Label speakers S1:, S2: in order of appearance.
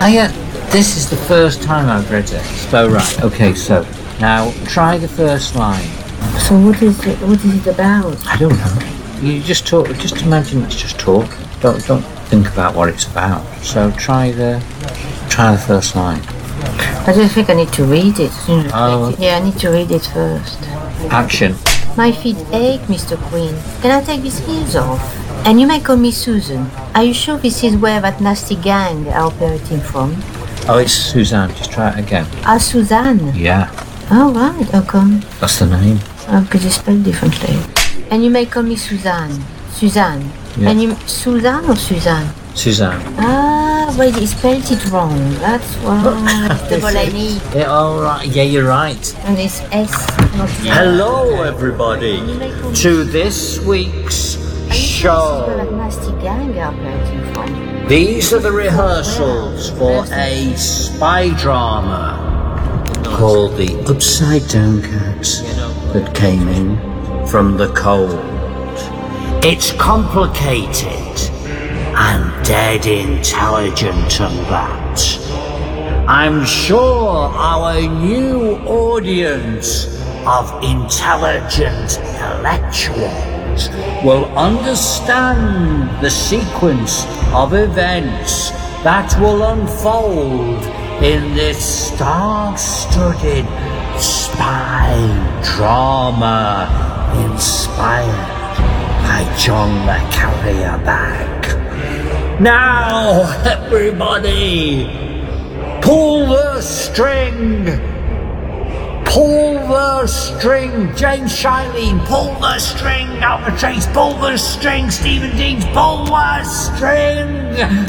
S1: This is the first time I've read it. So, right, okay, so now try the first line.
S2: So what is it about?
S1: I don't know. You just talk, just imagine it's just talk. Don't think about what it's about. So try the first line.
S2: I don't think I need to read it.
S1: Oh.
S2: Yeah, I need to read it first.
S1: Action.
S2: My feet ache, Mr. Queen. Can I take these heels off? And you may call me Susan. Are you sure this is where that nasty gang are operating from?
S1: Oh, it's Suzanne. Just try it again.
S2: Ah, Suzanne.
S1: Yeah.
S2: Oh, right. How come?
S1: That's the name.
S2: How could you spell differently? And you may call me Suzanne. Suzanne.
S1: Yeah.
S2: And you... Suzanne or Suzanne?
S1: Suzanne.
S2: Ah, well, he spelled it wrong. That's why. Double N-E.
S1: Yeah, all right. Yeah, you're right.
S2: And it's S, not Z.
S1: Hello, everybody, to this week's
S2: Are you sure this is where that
S1: show.
S2: nasty gang are operating from?
S1: These are the rehearsals for a spy drama called The Upside Down Cat that came in from the cold. It's complicated and dead intelligent and that. I'm sure our new audience of intelligent intellectuals will understand the sequence of events that will unfold in this star-studded spy drama inspired by John le Carrier Bag. Now, everybody, pull the string! Pull the string! James Shilene, pull the string! Albert Chase, pull the string! Stephen Deans, pull the string!